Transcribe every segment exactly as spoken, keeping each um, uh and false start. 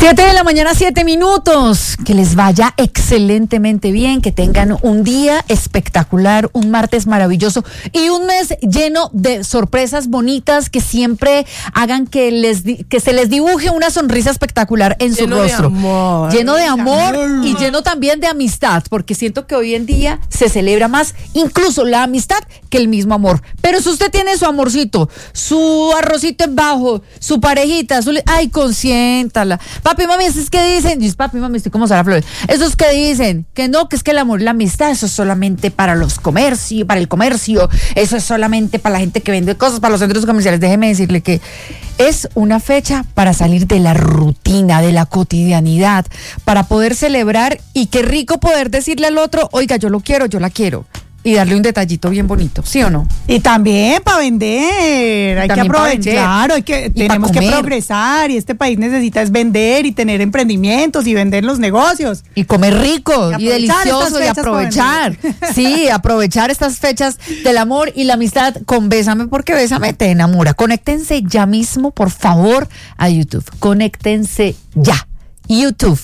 Siete de la mañana, siete minutos. Que les vaya excelentemente bien, que tengan un día espectacular, un martes maravilloso y un mes lleno de sorpresas bonitas que siempre hagan que les que se les dibuje una sonrisa espectacular en lleno su rostro. De amor. Lleno de amor y lleno también de amistad, porque siento que hoy en día se celebra más incluso la amistad que el mismo amor. Pero si usted tiene su amorcito, su arrocito en bajo, su parejita, su, ay, consiéntala. Papi, mami, ¿eso es que dicen? Yo, papi, mami, estoy como Sara Flores. Esos que dicen que no, que es que el amor y la amistad, eso es solamente para los comercios, para el comercio, eso es solamente para la gente que vende cosas, para los centros comerciales. Déjeme decirle que es una fecha para salir de la rutina, de la cotidianidad, para poder celebrar y qué rico poder decirle al otro, oiga, yo lo quiero, yo la quiero. Y darle un detallito bien bonito, ¿sí o no? Y también para vender, hay que aprovechar, claro, hay que, tenemos que progresar y este país necesita es vender y tener emprendimientos y vender los negocios. Y comer rico y, y delicioso y aprovechar, sí, aprovechar estas fechas del amor y la amistad con Bésame, porque Bésame te enamora. Conéctense ya mismo, por favor, a YouTube. Conéctense ya, YouTube,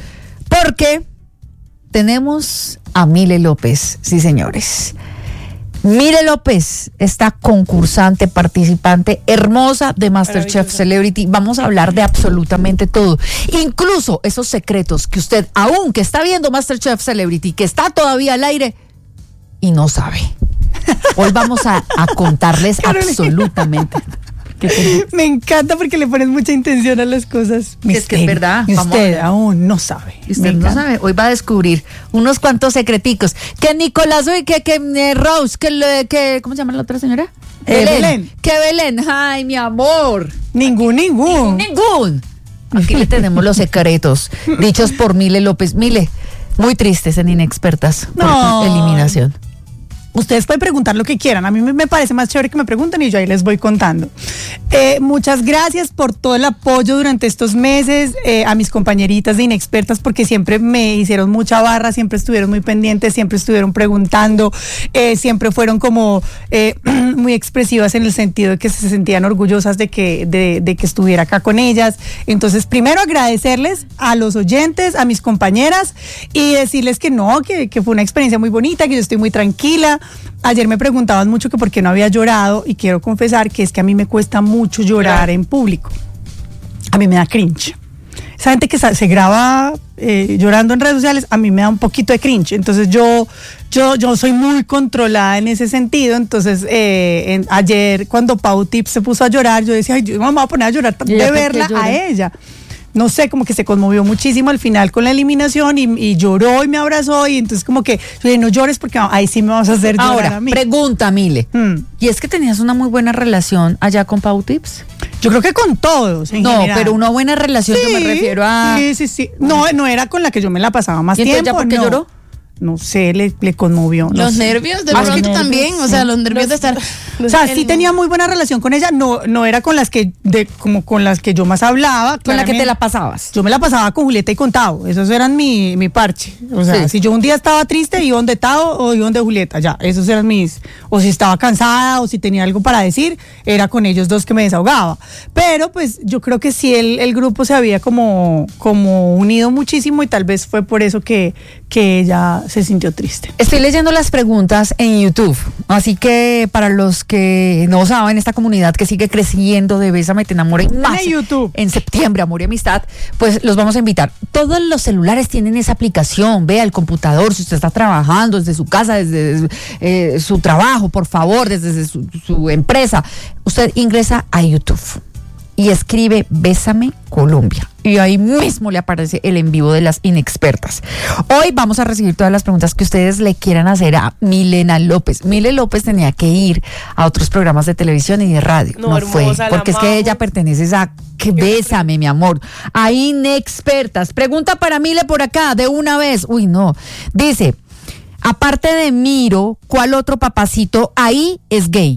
porque tenemos a Mile López, sí señores. Mile López, esta concursante, participante hermosa de MasterChef Celebrity. Vamos a hablar de absolutamente todo, incluso esos secretos que usted, aún que está viendo MasterChef Celebrity, que está todavía al aire y no sabe. Hoy vamos a, a contarles absolutamente. Me encanta porque le pones mucha intención a las cosas. Misterio. Es que es verdad. Y usted aún no sabe. Y usted no sabe. Hoy va a descubrir unos cuantos secreticos. Que Nicolás, uy, que, que eh, Rose, que, que, ¿cómo se llama la otra señora? Eh, Belén. Belén. Que Belén. Ay, mi amor. Ningún, ningún. Ningún. Aquí le tenemos los secretos dichos por Mile López. Mile, muy tristes en Inexpertas por no. tu eliminación. Ustedes pueden preguntar lo que quieran. A mí me parece más chévere que me pregunten y yo ahí les voy contando. Eh, muchas gracias por todo el apoyo durante estos meses, eh, a mis compañeritas de Inexpertas, porque siempre me hicieron mucha barra, siempre estuvieron muy pendientes, siempre estuvieron preguntando, eh, siempre fueron como eh, muy expresivas en el sentido de que se sentían orgullosas de que, de, de que estuviera acá con ellas. Entonces, primero agradecerles a los oyentes, a mis compañeras y decirles que no, que, que fue una experiencia muy bonita, que yo estoy muy tranquila. Ayer me preguntaban mucho que por qué no había llorado y quiero confesar que es que a mí me cuesta mucho llorar en público. A mí me da cringe. Esa gente que se graba eh, llorando en redes sociales, a mí me da un poquito de cringe. Entonces yo, yo, yo soy muy controlada en ese sentido. Entonces eh, en, ayer cuando Pau Tips se puso a llorar, yo decía, ay, yo me voy a poner a llorar de verla a ella. No sé, como que se conmovió muchísimo al final con la eliminación y, y lloró y me abrazó y entonces como que yo dije, no llores porque ahí sí me vas a hacer llorar. Ahora, a mí. Pregunta, Mile, hmm. ¿y es que tenías una muy buena relación allá con Pau Tips? Yo creo que con todos, en No, general. pero una buena relación, sí, yo me refiero a... Sí, sí, sí. No, no era con la que yo me la pasaba más ¿Y tiempo. ¿Ya por qué no. lloró? No sé, le, le conmovió. No los sé. nervios de ah, pronto nervios, también, sí. o sea, los nervios los, de estar. O sea, sí tenía muy buena relación con ella, no, no era con las que, de, como con las que yo más hablaba. ¿Con la que te la pasabas? Yo me la pasaba con Julieta y con Tao, esos eran mi, mi parche. O sea, sí. Si yo un día estaba triste, iba donde Tao o iba donde Julieta, ya, esos eran mis. O si estaba cansada o si tenía algo para decir, era con ellos dos que me desahogaba. Pero pues yo creo que sí el, el grupo se había como, como unido muchísimo y tal vez fue por eso que, que ella se sintió triste. Estoy leyendo las preguntas en YouTube, así que para los que no saben, esta comunidad que sigue creciendo de Bésame, te enamora y más en YouTube en septiembre, Amor y Amistad, pues los vamos a invitar. Todos los celulares tienen esa aplicación, vea el computador, si usted está trabajando desde su casa, desde eh, su trabajo, por favor, desde su, su empresa, usted ingresa a YouTube y escribe Bésame Colombia. Y ahí mismo le aparece el en vivo de las Inexpertas. Hoy vamos a recibir todas las preguntas que ustedes le quieran hacer a Milena López. Mile López tenía que ir a otros programas de televisión y de radio. No, no fue, porque es que ella pertenece a que Bésame, mi amor. A Inexpertas. Pregunta para Mile por acá, de una vez. Uy, no. Dice, aparte de Miro, ¿cuál otro papacito ahí es gay?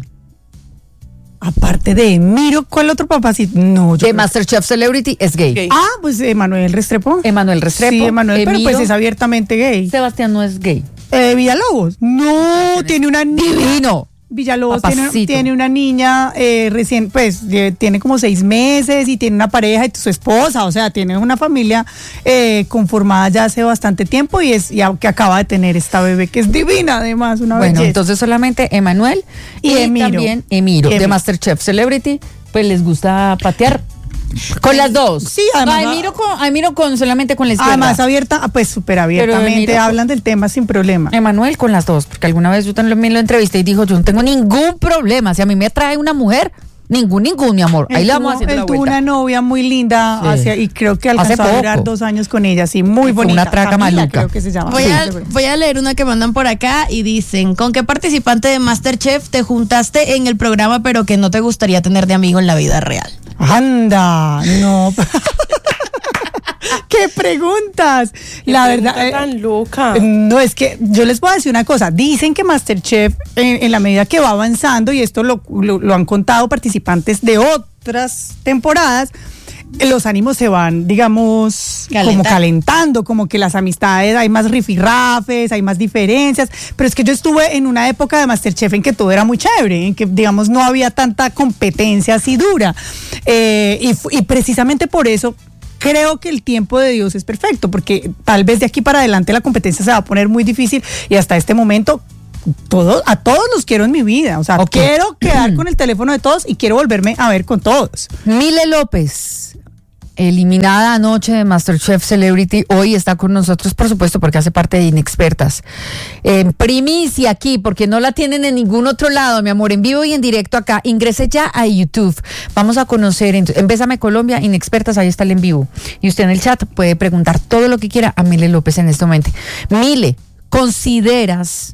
Aparte de Miro, ¿cuál otro papacito? No, yo de MasterChef Celebrity es gay. gay. Ah, pues Emanuel Restrepo. Emanuel Restrepo. Sí, Emanuel, pero pues es abiertamente gay. Sebastián no es gay. Eh, Villalobos. No, Sebastián tiene una divino. Villalobos tiene, tiene una niña eh, recién, pues tiene como seis meses y tiene una pareja y su esposa, o sea, tiene una familia eh, conformada ya hace bastante tiempo y es ya que acaba de tener esta bebé que es divina además, una Bueno, belleza. entonces solamente Emanuel y, y Emiro. también Emiro, Emiro de MasterChef Celebrity, pues les gusta patear. Con las dos. Sí, además. No, miro con, miro con solamente con la izquierda. Además abierta, pues súper abiertamente hablan del tema sin problema. Emanuel con las dos, porque alguna vez yo también lo entrevisté y dijo, yo no tengo ningún problema. Si a mí me atrae una mujer, ningún, ningún, mi amor. Ahí él la vamos tuvo, haciendo él la tuvo vuelta. una novia muy linda sí. hacia, y creo que alcanzó a durar dos años con ella, sí, muy bonita. Una traca Camila, maluca. Creo que se llama. Voy, sí, a, voy a leer una que mandan por acá y dicen, ¿con qué participante de MasterChef te juntaste en el programa pero que no te gustaría tener de amigo en la vida real? Anda, no. ¿Qué preguntas? ¿Qué la pregunta verdad. tan eh, loca? No, es que yo les voy a decir una cosa. Dicen que MasterChef, en, en la medida que va avanzando, y esto lo, lo, lo han contado participantes de otras temporadas, los ánimos se van, digamos, Calentar. como calentando, como que las amistades, hay más rifirrafes, hay más diferencias, pero es que yo estuve en una época de MasterChef en que todo era muy chévere, en que, digamos, no había tanta competencia así dura, eh, y, y precisamente por eso creo que el tiempo de Dios es perfecto, porque tal vez de aquí para adelante la competencia se va a poner muy difícil y hasta este momento todo, a todos los quiero en mi vida, o sea, okay. quiero quedar con el teléfono de todos y quiero volverme a ver con todos. Mile López, eliminada anoche de MasterChef Celebrity, hoy está con nosotros, por supuesto, porque hace parte de Inexpertas. En primicia aquí, porque no la tienen en ningún otro lado, mi amor, en vivo y en directo acá. Ingrese ya a YouTube. Vamos a conocer en, en Bésame Colombia, Inexpertas, ahí está el en vivo. Y usted en el chat puede preguntar todo lo que quiera a Mile López en este momento. Mile, ¿consideras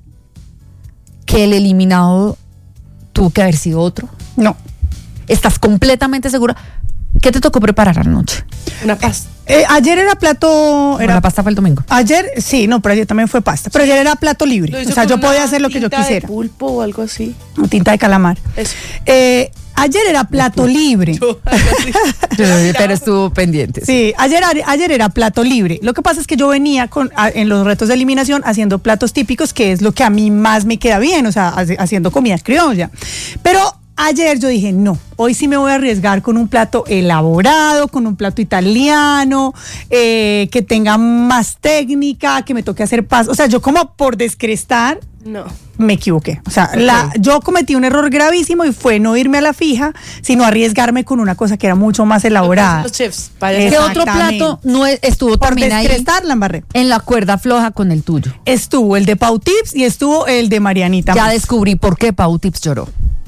que el eliminado tuvo que haber sido otro? No. ¿Estás completamente segura? ¿Qué te tocó preparar anoche? Una pasta. Eh, ayer era plato... Era, la pasta fue el domingo. Ayer, sí, no, pero ayer también fue pasta. Pero ayer era plato libre. O sea, yo podía hacer lo que yo quisiera. ¿Tinta de pulpo o algo así? O tinta de calamar. Eso. Eh, ayer era plato libre. Yo, algo así. Pero estuvo pendiente. Sí, ayer, ayer era plato libre. Lo que pasa es que yo venía con, a, en los retos de eliminación haciendo platos típicos, que es lo que a mí más me queda bien, o sea, haciendo comida criolla. Pero ayer yo dije, no, hoy sí me voy a arriesgar con un plato elaborado, con un plato italiano, eh, que tenga más técnica, que me toque hacer paz. O sea, yo como por descrestar, no. me equivoqué. O sea, okay. la, yo cometí un error gravísimo y fue no irme a la fija, sino arriesgarme con una cosa que era mucho más elaborada. Los chefs, ¿qué otro plato no estuvo por también ahí? La embarré. En la cuerda floja con el tuyo. Estuvo el de Pau Tips y estuvo el de Marianita. Ya descubrí por qué Pau Tips lloró.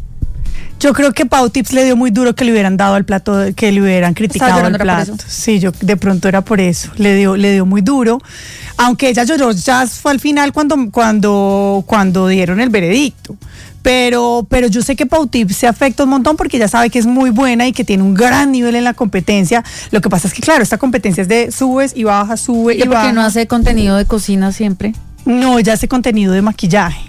Yo creo que Pau Tips le dio muy duro que le hubieran dado al plato, que le hubieran criticado el plato. Sí, yo de pronto era por eso. Le dio, le dio muy duro. Aunque ella lloró, ya fue al final cuando, cuando, cuando dieron el veredicto. Pero, pero yo sé que Pau Tips se afecta un montón porque ella sabe que es muy buena y que tiene un gran nivel en la competencia. Lo que pasa es que, claro, esta competencia es de subes y bajas, sube y, y baja. ¿Por qué no hace contenido de cocina siempre? No, ella hace contenido de maquillaje.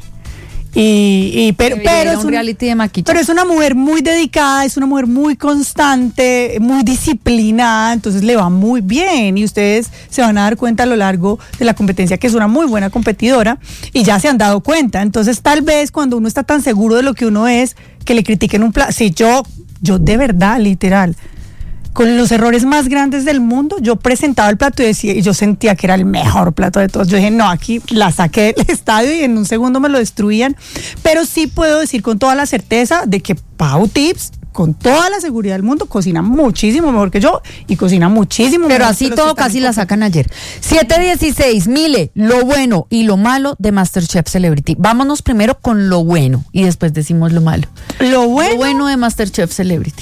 Y, y pero, pero es un un reality de maquillaje. Pero es una mujer muy dedicada, es una mujer muy constante, muy disciplinada, entonces le va muy bien y ustedes se van a dar cuenta a lo largo de la competencia que es una muy buena competidora y ya se han dado cuenta. Entonces tal vez cuando uno está tan seguro de lo que uno es, que le critiquen un plato. Si yo, yo de verdad, literal, con los errores más grandes del mundo, yo presentaba el plato y decía, y yo sentía que era el mejor plato de todos. Yo dije, no, aquí la saqué del estadio y en un segundo me lo destruían. Pero sí puedo decir con toda la certeza de que Pau Tips, con toda la seguridad del mundo, cocina muchísimo mejor que yo y cocina muchísimo Pero mejor así que los todo que están casi en la sacan ayer. siete dieciséis, Mile, lo bueno y lo malo de MasterChef Celebrity. Vámonos primero con lo bueno y después decimos lo malo. Lo bueno, lo bueno de MasterChef Celebrity.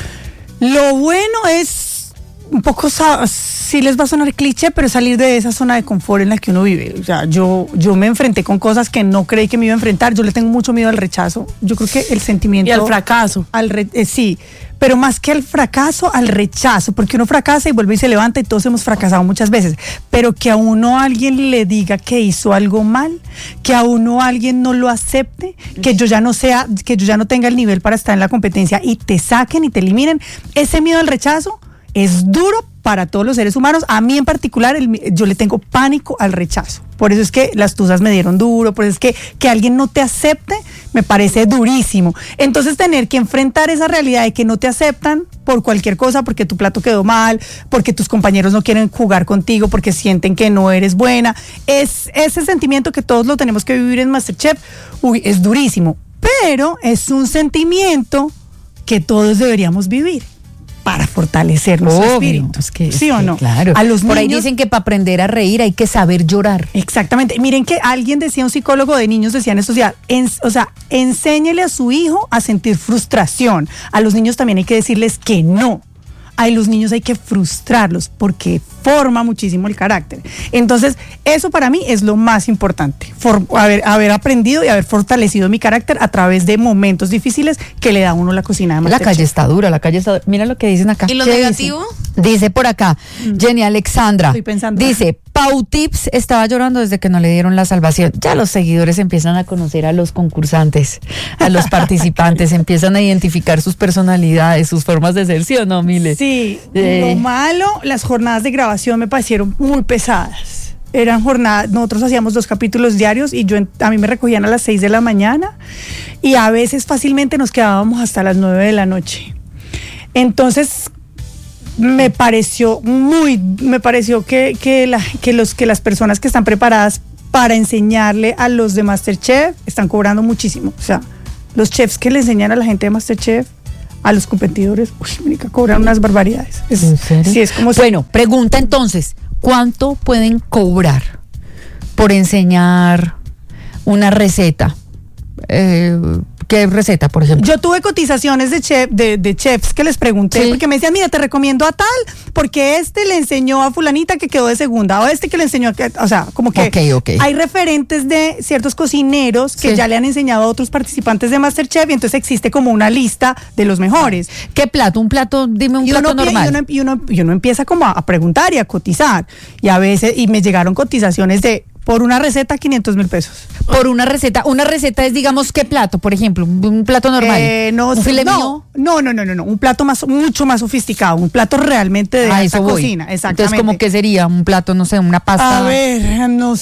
Lo bueno es un poco, sí les va a sonar cliché, pero salir de esa zona de confort en la que uno vive. O sea, yo, yo me enfrenté con cosas que no creí que me iba a enfrentar. Yo le tengo mucho miedo al rechazo. Yo creo que el sentimiento... Y al fracaso. Al re, eh, sí, pero más que al fracaso, al rechazo, porque uno fracasa y vuelve y se levanta y todos hemos fracasado muchas veces. Pero que a uno alguien le diga que hizo algo mal, que a uno alguien no lo acepte, que yo ya no sea, que yo ya no tenga el nivel para estar en la competencia y te saquen y te eliminen. Ese miedo al rechazo es duro para todos los seres humanos. A mí en particular, el, yo le tengo pánico al rechazo. Por eso es que las tuzas me dieron duro, por eso es que que alguien no te acepte, Me parece durísimo. Entonces tener que enfrentar esa realidad de que no te aceptan por cualquier cosa, porque tu plato quedó mal, porque tus compañeros no quieren jugar contigo, porque sienten que no eres buena, es ese sentimiento que todos lo tenemos que vivir en MasterChef, uy, es durísimo, pero es un sentimiento que todos deberíamos vivir para fortalecer nuestro Obvio, espíritu. es que- ¿Sí es o que, no? Claro. A los Por ahí niños- dicen que para aprender a reír hay que saber llorar. Exactamente. Miren que alguien decía, un psicólogo de niños decía en estos días, en- o sea, enséñele a su hijo a sentir frustración. A los niños también hay que decirles que no. A los niños hay que frustrarlos porque forma muchísimo el carácter. Entonces, eso para mí es lo más importante. For- haber, haber aprendido y haber fortalecido mi carácter a través de momentos difíciles que le da a uno la cocina de La MasterChef. calle está dura, la calle está dura. Mira lo que dicen acá. ¿Y lo ¿Qué dice? negativo? Dice por acá, Jenny Alexandra. Estoy pensando. Dice, Pau Tips estaba llorando desde que no le dieron la salvación. Ya los seguidores empiezan a conocer a los concursantes, a los participantes, empiezan a identificar sus personalidades, sus formas de ser, ¿sí o no, Mile? Sí, Eh. lo malo, las jornadas de grabación me parecieron muy pesadas. Eran jornadas, nosotros hacíamos dos capítulos diarios y yo en- a mí me recogían a las seis de la mañana y a veces fácilmente nos quedábamos hasta las nueve de la noche. Entonces me pareció muy, me pareció que, que, la- que, los, que las personas que están preparadas para enseñarle a los de MasterChef están cobrando muchísimo. O sea, los chefs que le enseñan a la gente de MasterChef, a los competidores, uy, marica, cobran unas barbaridades. Es, ¿En serio? Sí, es como si- Bueno, pregunta entonces, ¿cuánto pueden cobrar por enseñar una receta? Eh, ¿Qué receta, por ejemplo? Yo tuve cotizaciones de, chef, de, de chefs que les pregunté, Sí. porque me decían, mira, te recomiendo a tal, porque este le enseñó a fulanita que quedó de segunda, o este que le enseñó, a que, o sea, como que Ok, ok. hay referentes de ciertos cocineros que Sí. ya le han enseñado a otros participantes de MasterChef, y entonces existe como una lista de los mejores. ¿Qué plato? Un plato, dime un Y plato uno, pie- normal. y, uno, y uno- y uno empieza como a, a preguntar y a cotizar, y a veces, y me llegaron cotizaciones de, por una receta, quinientos mil pesos. Por una receta. Una receta es, digamos, ¿qué plato? Por ejemplo, un, un plato normal. Eh, no, ¿Un sé, filet no, mignon? no, no, no, no, no, un plato más, mucho más sofisticado, un plato realmente de A alta eso voy. cocina, exactamente. Entonces, ¿cómo que sería? Un plato, no sé, una pasta. A ver, no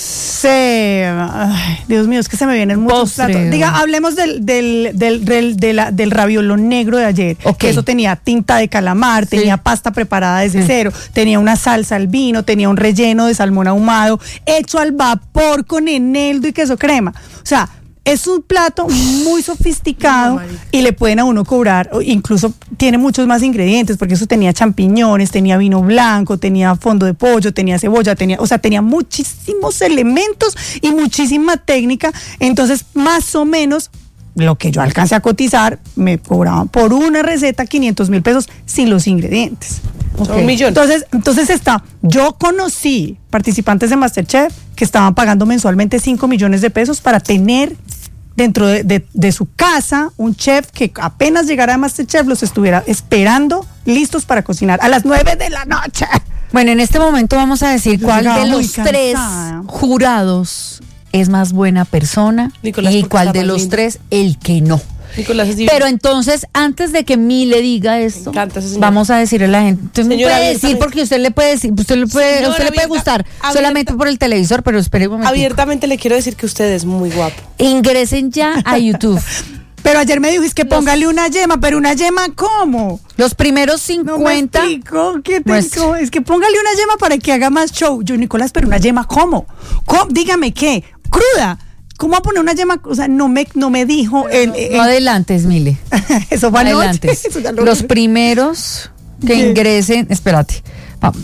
sé, ay, Dios mío, es que se me vienen muchos Postre, platos. o- Diga, hablemos del, del, del, del, de la- del raviolo negro de ayer, Ok. que eso tenía tinta de calamar, Sí. tenía pasta preparada desde Sí. cero, tenía una salsa al vino, tenía un relleno de salmón ahumado, hecho al vapor con eneldo y queso crema. O sea, es un plato muy sofisticado y le pueden a uno cobrar, o incluso tiene muchos más ingredientes, porque eso tenía champiñones, tenía vino blanco, tenía fondo de pollo, tenía cebolla, tenía, o sea, tenía muchísimos elementos y muchísima técnica. Entonces, más o menos, lo que yo alcancé a cotizar, me cobraban por una receta quinientos mil pesos sin los ingredientes. Son un millón. Entonces, entonces está, yo conocí participantes de MasterChef que estaban pagando mensualmente cinco millones de pesos para tener dentro de, de- de su casa un chef que apenas llegara a MasterChef los estuviera esperando listos para cocinar a las nueve de la noche. Bueno, en este momento vamos a decir Yo cuál llegaba de muy los tres cansada. jurados es más buena persona Nicolás, y porque cuál está de más los lindo. tres el que no. Nicolás es divino. Pero entonces, antes de que mi le diga esto, encanta ese señor. vamos a decirle a la gente. Usted me Señora, puede decir abiertamente. porque usted le puede decir, usted le puede, Señora, usted le puede abierta- gustar abierta- solamente por el televisor, pero espere un momento. Abiertamente le quiero decir que usted es muy guapo. Ingresen ya a YouTube. Pero ayer me dijo, es que póngale una yema, pero una yema, ¿cómo? Los primeros No me cincuenta. explicó, ¿qué te- Muestra. cómo? Es que póngale una yema para que haga más show. Yo, Nicolás, pero una yema, ¿cómo? ¿Cómo? Dígame qué, cruda. ¿Cómo va a poner una yema? O sea, no me, no me dijo. el- el- No adelantes, Mile. eso fue anoche. Adelantes. Eso ya lo- Los primeros que ¿Qué? ingresen, espérate. Va-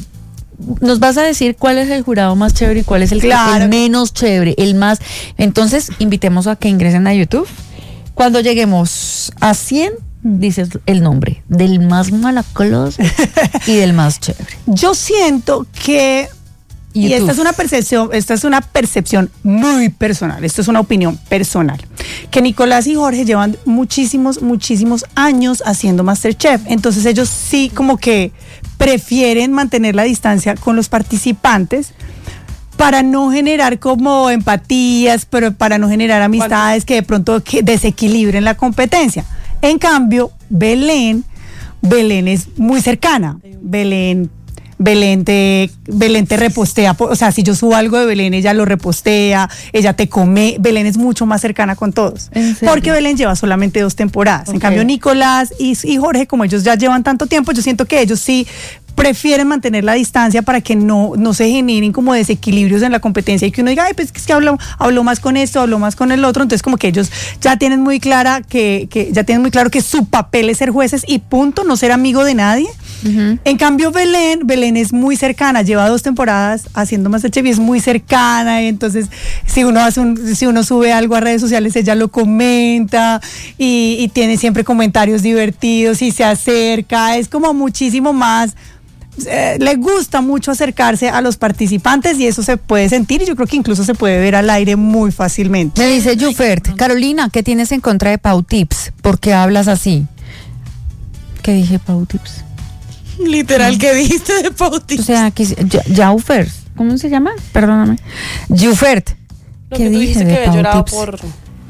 Nos vas a decir cuál es el jurado más chévere y cuál es el, que- Claro. el menos chévere, el más. Entonces, invitemos a que ingresen a YouTube. Cuando lleguemos a cien, dices el nombre del más malacoloso y del más chévere. Yo siento que y YouTube. esta es una percepción, esta es una percepción muy personal, esto es una opinión personal, que Nicolás y Jorge llevan muchísimos, muchísimos años haciendo MasterChef, entonces ellos sí como que prefieren mantener la distancia con los participantes para no generar como empatías, pero para no generar amistades que de pronto que desequilibren la competencia. En cambio, Belén, Belén es muy cercana, Belén Belén te, Belén te repostea, o sea, si yo subo algo de Belén, ella lo repostea, ella te come, Belén es mucho más cercana con todos, ¿En serio? porque Belén lleva solamente dos temporadas, en Ok. cambio Nicolás y, y Jorge, como ellos ya llevan tanto tiempo, yo siento que ellos sí prefieren mantener la distancia para que no, no se generen como desequilibrios en la competencia y que uno diga, ay, pues es que habló, habló más con esto, habló más con el otro, entonces como que ellos ya tienen muy clara que, que ya tienen muy claro que su papel es ser jueces y punto, no ser amigo de nadie. Uh-huh. En cambio Belén, Belén es muy cercana, lleva dos temporadas haciendo MasterChef y es muy cercana, y entonces si uno hace un, si uno sube algo a redes sociales, ella lo comenta y, y tiene siempre comentarios divertidos y se acerca, es como muchísimo más. Eh, le gusta mucho acercarse a los participantes y eso se puede sentir y yo creo que incluso se puede ver al aire muy fácilmente. Me dice Jufert, Carolina, ¿qué tienes en contra de Pau Tips? ¿Por qué hablas así? ¿Qué dije, Pau Tips? Literal, ¿qué dijiste de Pau Tips? O sea, que Jufert, ¿cómo se llama? Perdóname. Jufert, Lo ¿qué que tú dije dijiste de que había Pau llorado Tips? por...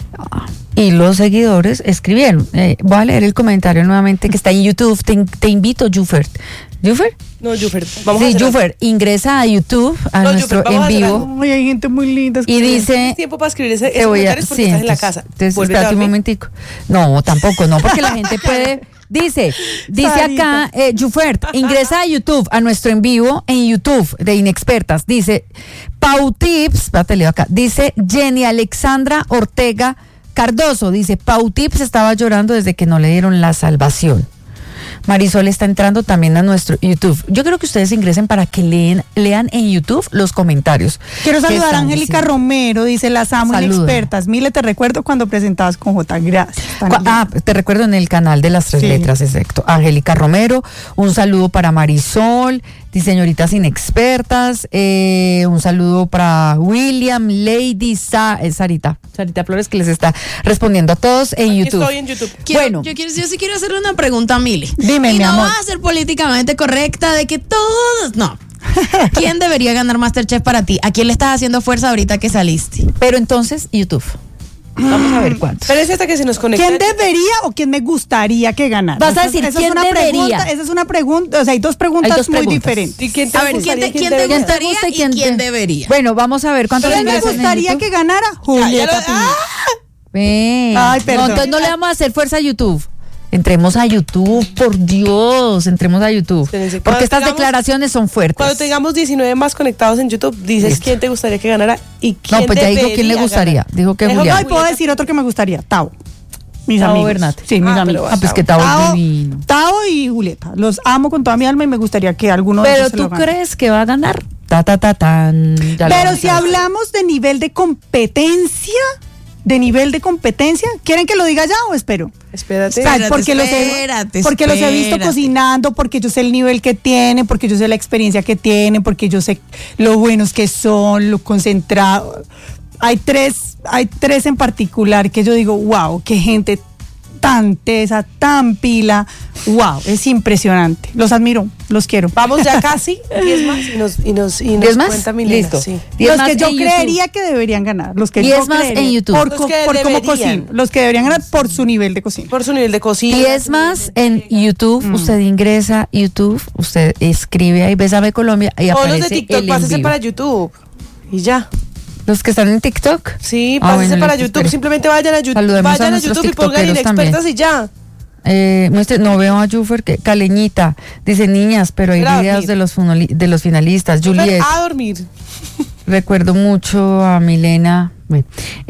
Y los seguidores escribieron. Eh, voy a leer el comentario nuevamente que está en YouTube. Te, te invito, Jufert. ¿Jufert? No, Jufert, vamos a Sí, hacer algo. Jufert, ingresa a YouTube, a No, nuestro Jufert, vamos a en hacer vivo. algo. Ay, hay gente muy linda. Y dice, Tienes tiempo para escribir ese, te ese voy a, comentario porque sí, estás en la entonces- casa. Entonces, Vuélvete a espérate un dormir. momentico. No, tampoco, no, porque la gente puede. Dice, dice Sarita. acá, eh, Jufert, ingresa a YouTube, a nuestro en vivo en YouTube de Inexpertas. Dice, Pau Tips, espérate, leo acá. Dice Jenny Alexandra Ortega Cardoso. Dice, Pau Tips estaba llorando desde que no le dieron la salvación. Marisol está entrando también a nuestro YouTube. Yo creo que ustedes ingresen para que leen, lean en YouTube los comentarios. Quiero que saludar a están Angélica diciendo. Romero, dice las amo Saluda. inexpertas. Mile, te recuerdo cuando presentabas con J. Gracias. Cu- Ah, te recuerdo en el canal de las tres Sí. letras, exacto. Angélica Romero, un saludo para Marisol, dice señoritas inexpertas, eh, un saludo para William, Lady, Sa eh, Sarita, Sarita Flores, que les está respondiendo a todos en Aquí YouTube. estoy en YouTube. Quiero- Bueno. yo, quiero, yo sí quiero hacerle una pregunta a Mili. Dime, y mi no amor. va a ser políticamente correcta de que todos. No. ¿Quién debería ganar MasterChef para ti? ¿A quién le estás haciendo fuerza ahorita que saliste? Pero entonces, YouTube. Vamos a ver cuántos. Pero es hasta que se nos conecta. ¿Quién debería o quién me gustaría que ganara? Vas a Esa- decir, esa ¿quién es una debería? Pregunta, esa es una pregunta, o sea, hay dos preguntas Hay dos muy preguntas. diferentes. ¿Y quién te A ver, ¿quién gustaría? te, quién te debería? gustaría gusta y y quién quién te- debería? Bueno, vamos a ver cuántos ¿Quién me ingresan en gustaría YouTube. que ganara? Ya, ya Julieta lo- Pinilla. ¡Ah! Ven. Ay, No, perdón. entonces no le vamos a hacer fuerza a YouTube. Entremos a YouTube, por Dios, entremos a YouTube. Espérense, Porque cuando estas tengamos- declaraciones son fuertes. Cuando tengamos diecinueve más conectados en YouTube, dices Listo. quién te gustaría que ganara y quién No, pues ya dijo debería quién le gustaría. ganar. Dijo que Dejo Julián. Ay, puedo decir otro que me gustaría, Tao. Mis Tao amigos. Bernat. Sí, mis Ah, pero amigos. Ah, pues que Tao es Tao, divino. Tao y Julieta. Los amo con toda mi alma y me gustaría que alguno de Pero ellos se lo tú gane. crees que va a ganar. Ta, ta, ta, tan. Ya lo Pero vamos si a ver. hablamos de nivel de competencia, de nivel de competencia, ¿quieren que lo diga ya o espero? Espérate. O sea, Espérate, porque los he, espérate, porque los he visto espérate. cocinando, porque yo sé el nivel que tienen, porque yo sé la experiencia que tienen, porque yo sé lo buenos que son, lo concentrado. Hay tres, hay tres en particular que yo digo, wow, qué gente tan tesa, tan pila, wow, es impresionante. Los admiro, los quiero. Vamos ya casi, diez más y nos, y nos, y nos ¿Diez más? cuenta Milena. Listo. Sí. Diez Los más que yo en YouTube. creería que deberían ganar, los que Diez yo más creería, en YouTube. por, Los co- que por cómo deberían. cocinan, los que deberían ganar por su nivel de cocina. Por su nivel de cocina. Y es más, en YouTube, Mm. usted ingresa a YouTube, usted escribe ahí Bésame Colombia y O aparece los de TikTok, el en pásese vivo. para YouTube. Y ya. Los que están en TikTok. Sí, Ah, pásese bueno, para listo, YouTube. espere. Simplemente vayan a YouTube. Saludemos a Vayan a, nuestros YouTube y pongan tiktokeros también. inexpertas y ya. Eh, muestre- no veo a Jufer, que Caleñita dice niñas, pero hay Era videos dormir. de los, funoli- de los finalistas. Juliet, A dormir. recuerdo mucho a Milena. Bueno,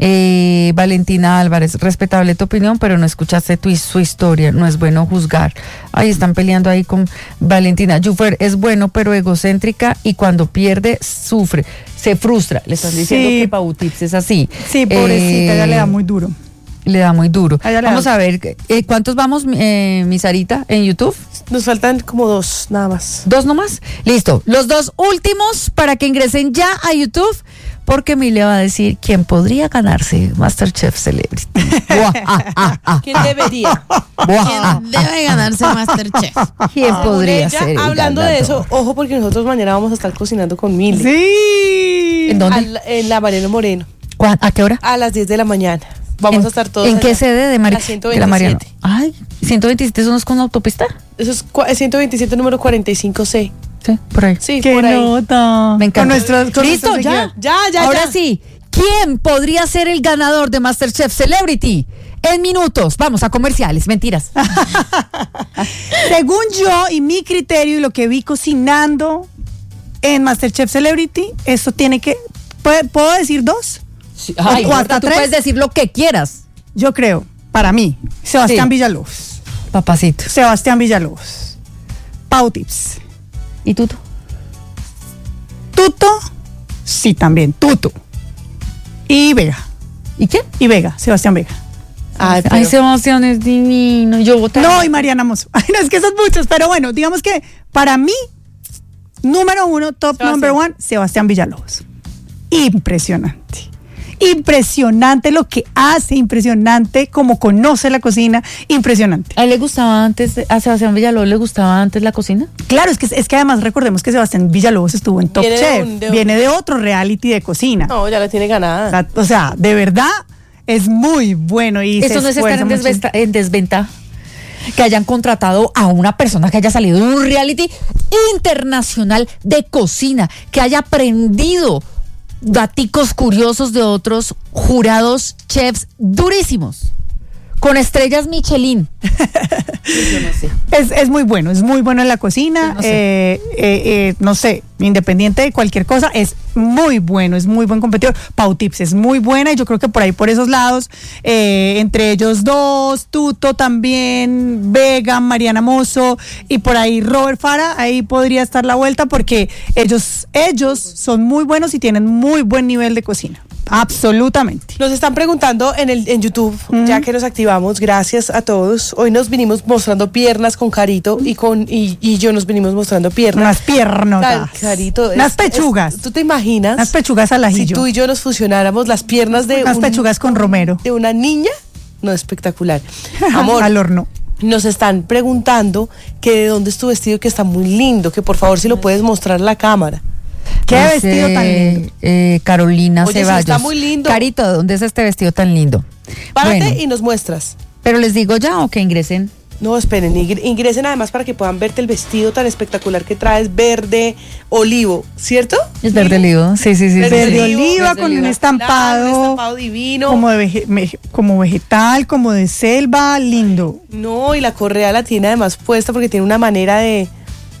eh, Valentina Álvarez, respetable tu opinión, pero no escuchaste tu, su historia, no es bueno juzgar. Ahí están peleando ahí con Valentina. Jufer es bueno, pero egocéntrica y cuando pierde, sufre, se frustra. Le están diciendo Sí. que Pau Tips es así. Sí, pobrecita, Eh, ella le da muy duro. Le da muy duro. A ella le Vamos da. a ver, eh, ¿cuántos vamos, eh, mi Sarita, en YouTube? Nos faltan como dos, nada más. ¿Dos nomás? Listo. Los dos últimos para que ingresen ya a YouTube, porque Mile va a decir quién podría ganarse MasterChef Celebrity. Buah, ah, ah, ah, ¿Quién ah, debería? buah, ah, ¿Quién debe ganarse MasterChef? ¿Quién podría Ella, ser el hablando de ganador? eso, ojo porque nosotros mañana vamos a estar cocinando con Mili. Sí. ¿En dónde? Al- en la Mariano Moreno. ¿Cuá- ¿A qué hora? A las diez de la mañana. Vamos ¿En- a estar todos ¿En qué allá. sede de, Mari La ciento de la Mariano? veintisiete. Ay, ciento veintisiete, ¿eso no es con autopista? Eso es cua- ciento veintisiete número cuarenta y cinco C. Sí, por ahí. Sí, ¡Qué por ahí. nota! Me encanta. Con nuestros, con ¿Listo? nuestros ¿Ya? seguidores. Ya, ya, Ahora ya. sí, ¿quién podría ser el ganador de MasterChef Celebrity? En minutos, vamos a comerciales, mentiras. Según yo y mi criterio y lo que vi cocinando en MasterChef Celebrity, eso tiene que... ¿Puedo, ¿puedo decir dos? Sí, ay, o hasta tú tres. puedes decir lo que quieras, Yo creo, para mí, Sebastián Sí. Villalobos. papacito. Sebastián Villalobos. Pau Tips. ¿Y tú? tú? Tuto. Sí, también. Tuto. Y Vega. ¿Y quién? Y Vega. Sebastián Vega. Ay, Ay, pero- Sebastián es divino. Yo voté. No, y Mariana Mozo. Ay, no, es que son muchos, pero bueno, digamos que para mí, número uno, top Sebastián. number one, Sebastián Villalobos. Impresionante. Impresionante lo que hace, impresionante cómo conoce la cocina, impresionante. ¿A él le gustaba antes, a Sebastián Villalobos le gustaba antes la cocina? Claro, es que, es que además recordemos que Sebastián Villalobos estuvo en Top Viene de Chef, un- de un- viene de otro reality de cocina. No, ya la tiene O ganada. sea, o sea, de verdad es muy bueno y Eso se no es estar esfuerza en, mucho. desventa- en desventaja. Que hayan contratado a una persona que haya salido de un reality internacional de cocina, que haya aprendido daticos curiosos de otros jurados chefs durísimos, con estrellas Michelin. Yo no sé. Es, es muy bueno, es muy bueno en la cocina, Yo no sé. eh, eh, eh, no sé, independiente de cualquier cosa, es muy bueno, es muy buen competidor. Pau Tips es muy buena y yo creo que por ahí, por esos lados, eh, entre ellos dos, Tuto también, Vega, Mariana Mozo y por ahí Robert Fara, ahí podría estar la vuelta porque ellos, ellos son muy buenos y tienen muy buen nivel de cocina, absolutamente. Nos están preguntando en el en YouTube, ya que nos activamos, gracias a todos. Hoy nos vinimos mostrando piernas con Carito y con y, y yo nos vinimos mostrando piernas. Unas piernotas, Car- Carito, unas es- pechugas, es- ¿Tú te imaginas? unas pechugas al Si ajillo, tú y yo nos fusionáramos las piernas de unas un- pechugas con romero, de una niña, no, espectacular. Amor, al horno. nos están preguntando que de dónde es tu vestido, que está muy lindo, que por favor si lo puedes mostrar a la cámara. Qué Dice, vestido tan lindo. eh, Carolina Oye, sí, Ceballos. está muy lindo. Carito, ¿de dónde es este vestido tan lindo? Párate Bueno, y nos muestras. pero les digo ya o que ingresen. No, esperen, ingre- ingresen además para que puedan verte el vestido tan espectacular que traes, verde olivo, ¿cierto? Es verde olivo. Sí, sí, sí. Verde sí, sí. Verde oliva Verde con un oliva. estampado, Claro, un estampado divino. como, de vege- me- como vegetal, como de selva, lindo. No, y la correa la tiene además puesta porque tiene una manera de...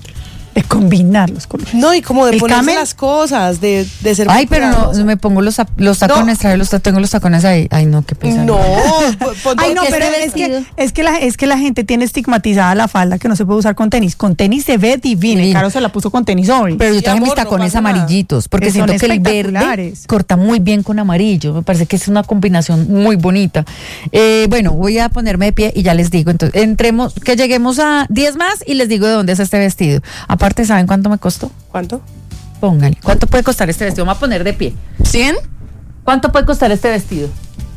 De combinar los colores. No, y como de ¿El ponerse camel? las cosas, de, de ser... Ay, muy pero no, cuidadosa. me pongo los, zap- los tacones, No. trae los ta- tengo los tacones ahí. Ay, no, qué pesado. No, po- ponte- Ay, no, Porque pero este es que, vestido- es, que la, es que la gente tiene estigmatizada la falda que no se puede usar con tenis. Con tenis se ve divina. Y Divino. Caro se la puso con tenis hoy. Pero yo Sí, tengo mis amor, no tacones pasa nada. amarillitos, porque Que son siento que el verde espectaculares. corta muy bien con amarillo. Me parece que es una combinación muy bonita. Eh, bueno, voy a ponerme de pie y ya les digo. Entonces, entremos, que lleguemos a diez más y les digo de dónde es este vestido. Aparte, ¿saben cuánto me costó? ¿Cuánto? Pónganle. ¿Cuánto puede costar este vestido? Vamos a poner de pie. ¿cien? ¿Cuánto puede costar este vestido?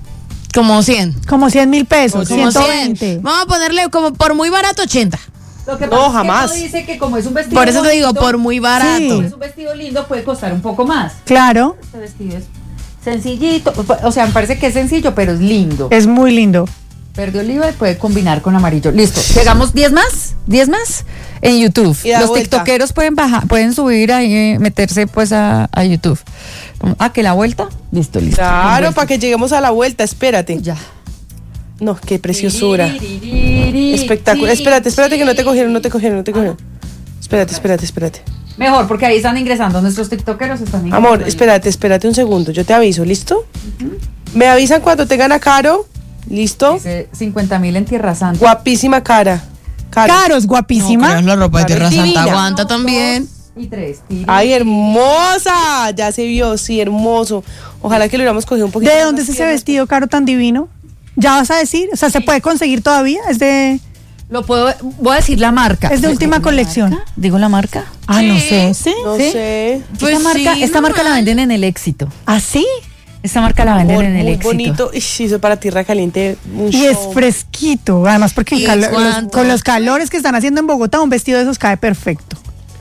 Como cien. Como cien mil pesos, Como ciento cien. veinte. Vamos a ponerle como por muy barato ochenta. Lo que No, pasa es que jamás. todo dice que como es un vestido Por eso te digo, bonito, por muy barato. Sí. como es un vestido lindo, puede costar un poco más. Claro, Este vestido es sencillito. O sea, me parece que es sencillo, pero es lindo. es muy lindo. Verde oliva y puede combinar con amarillo. Listo. Llegamos diez más, diez más en YouTube. Y da Los vuelta. tiktokeros pueden bajar, pueden subir ahí, eh, meterse pues a, a YouTube. Ah, que la vuelta. Listo, listo. Claro, para que lleguemos a la vuelta, espérate. Ya. No, qué preciosura. Espectacular. Espérate, espérate que no te cogieron, no te cogieron, no te cogieron. Espérate, espérate, espérate. Mejor, porque ahí están ingresando nuestros tiktokeros. Están ingresando Amor, ahí. espérate, espérate un segundo. Yo te aviso, ¿listo? Me avisan cuando tengan a Caro. ¿Listo? Dice cincuenta mil en Tierra Santa. Guapísima cara. Caro. Caro es guapísima. la ropa de Claro, Tierra Santa divina. aguanta también. Y tres. Tiri. Ay, hermosa. Ya se vio, sí, hermoso. Ojalá que lo hubiéramos cogido un poquito. ¿De más dónde es ese piernas. vestido, Caro, tan divino? ¿Ya vas a decir? O sea, ¿se puede conseguir todavía? Es de... Lo puedo, voy a decir la marca. Es de última ¿Digo la colección. marca? ¿Digo la marca? Ah, no sé. ¿Sí? No ¿Sí? sé. Pues esta marca, sí, esta no marca la mal. venden en el éxito. ¿Ah, sí? Esta marca la venden Amor, en el muy éxito. bonito. Ish, hizo para tierra caliente. Un Y es show. fresquito. Además, porque en ¿Y calo- los- cuánto? con los calores que están haciendo en Bogotá, un vestido de esos cae perfecto.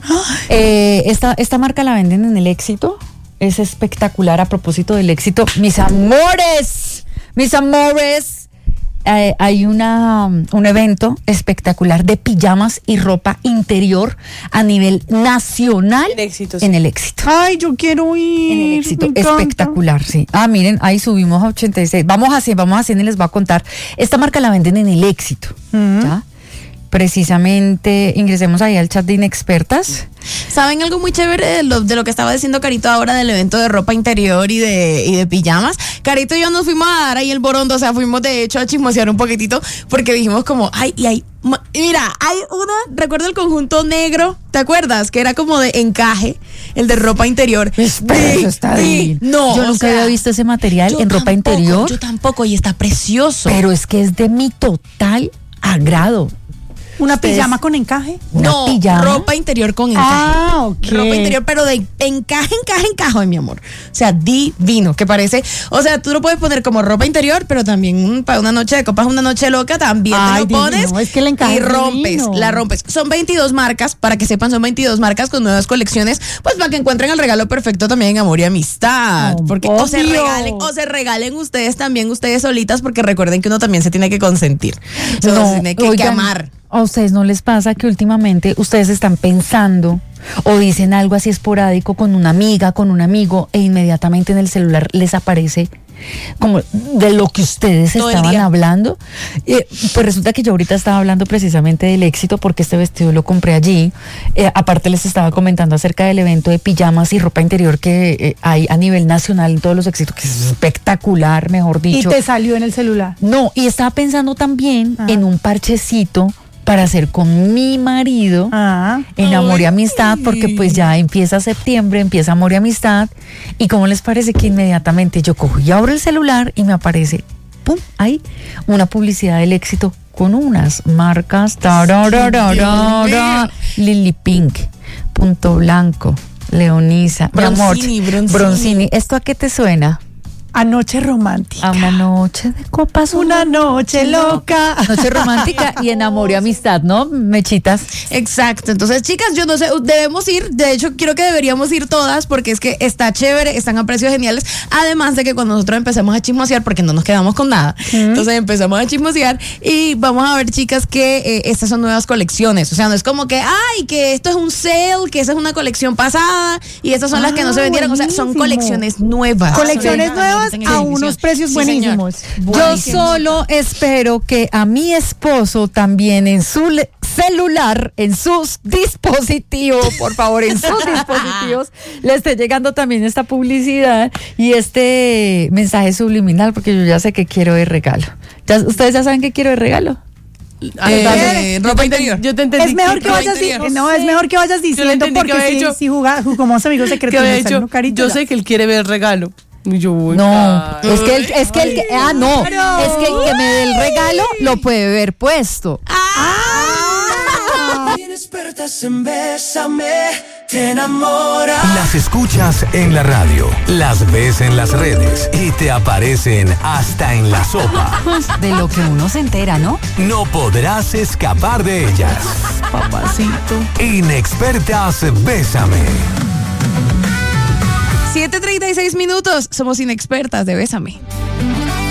Eh, esta, esta marca la venden en el éxito. Es espectacular a propósito del éxito. Mis amores, mis amores. eh, hay una, un evento espectacular de pijamas y ropa interior a nivel nacional En Éxito, sí. en el Éxito. Ay, yo quiero ir. En el Éxito, me encanta. espectacular, sí. Ah, miren, ahí subimos a ochenta y seis. Vamos así, vamos así y les voy a contar. Esta marca la venden en el Éxito, ¿ya? Precisamente, ingresemos ahí al chat de Inexpertas. ¿Saben algo muy chévere de lo, de lo que estaba diciendo Carito ahora del evento de ropa interior y de, y de pijamas? Carito y yo nos fuimos a dar ahí el borondo, o sea, fuimos de hecho a chismosear un poquitito porque dijimos como, ay, y hay, ma- mira, hay una, recuerdo el conjunto negro, ¿te acuerdas? Que era como de encaje, el de ropa interior. Espera, Sí, eso está sí, divino. no, Yo o nunca sea, había visto ese material yo en ropa tampoco, interior, Yo tampoco, y está precioso. pero es que es de mi total agrado. ¿Una Ustedes- pijama con encaje? ¿Una no, pijama? ropa interior con encaje. Ah, ok. Ropa interior, pero de encaje, encaje, encaje, mi amor. O sea, divino, que parece. O sea, tú lo puedes poner como ropa interior, pero también mm, para una noche de copas, una noche loca, también Ay, te lo pones. divino, es que el encaje y es rompes, divino. la rompes. Son veintidós marcas, para que sepan, son veintidós marcas con nuevas colecciones, pues para que encuentren el regalo perfecto también en amor y amistad. Oh, porque o se obvio. regalen, o se regalen ustedes también, ustedes solitas, porque recuerden que uno también se tiene que consentir. O sea, se tiene que, que oigan, amar. ¿a ustedes no les pasa que últimamente ustedes están pensando o dicen algo así esporádico con una amiga, con un amigo, e inmediatamente en el celular les aparece como de lo que ustedes Todo el estaban día. hablando? Eh, pues resulta que yo ahorita estaba hablando precisamente del Éxito porque este vestido lo compré allí. Eh, aparte les estaba comentando acerca del evento de pijamas y ropa interior que eh, hay a nivel nacional en todos los Éxitos, que es espectacular, mejor Y dicho. te salió en el celular. No, y estaba pensando también Ah. en un parchecito para hacer con mi marido Ah. en Amor y Ay. Amistad, porque pues ya empieza septiembre, empieza Amor y Amistad. ¿Y cómo les parece que inmediatamente yo cojo y abro el celular y me aparece, pum, ahí, una publicidad del Éxito con unas marcas, tararararara, Lily Pink, Punto Blanco, Leonisa, mi amor, Bronzini, Bronzini. Bronzini. ¿Esto a qué te suena? Anoche romántica. A una noche de copas, Una noche loca. Noche romántica y en Amor y Amistad, ¿no, Mechitas? Exacto, entonces chicas, yo no sé, debemos ir, de hecho creo que deberíamos ir todas porque es que está chévere, están a precios geniales, además de que cuando nosotros empezamos a chismosear, porque no nos quedamos con nada, entonces empezamos a chismosear y vamos a ver chicas que eh, estas son nuevas colecciones, o sea, no es como que, ay, que esto es un sale, que esa es una colección pasada y estas son las que no Ah, se vendieron, o sea, son buenísimo. colecciones nuevas. Colecciones Sí, nuevas en a exhibición. unos precios Sí, buenísimos. señor. Yo Buenísimo. solo espero que a mi esposo también en su le- celular, en sus dispositivos, por favor, en sus dispositivos, le esté llegando también esta publicidad y este mensaje subliminal, porque yo ya sé que quiero de regalo. ¿Ya, ¿Ustedes ya saben que quiero de regalo? Eh, ropa interior. Yo te entendí. Es mejor que ropa vayas di- interior. no, es mejor que vayas Yo le diciendo entendí que porque había si, dicho- si juga- jugamos amigos secretos. que había me sale dicho, un carito yo ya. sé que él quiere ver el regalo. Y yo voy. No, ay. es que el, es que el que, ah, no, claro. es que el que me dé el regalo lo puede ver puesto. Inexpertas en Bésame, te enamoras. Las escuchas en la radio, las ves en las redes y te aparecen hasta en la sopa. De lo que uno se entera, ¿no? No podrás escapar de ellas. Papacito. Inexpertas Bésame. siete treinta y seis minutos, somos inexpertas de Bésame.